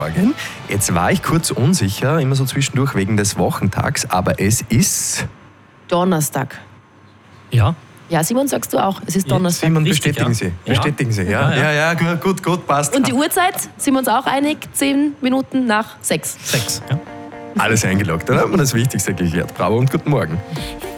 Morgen. Jetzt war ich kurz unsicher, immer so zwischendurch wegen des Wochentags, aber es ist... Donnerstag. Ja. Ja, Simon, sagst du auch, es ist Donnerstag. Simon, Richtig, bestätigen ja. Sie. Ja. Bestätigen Sie, ja. Ja, gut, passt. Und die Uhrzeit, sind wir uns auch einig, 10 Minuten nach 6. 6. Ja. Alles eingeloggt, dann haben wir das Wichtigste geklärt. Bravo und guten Morgen. You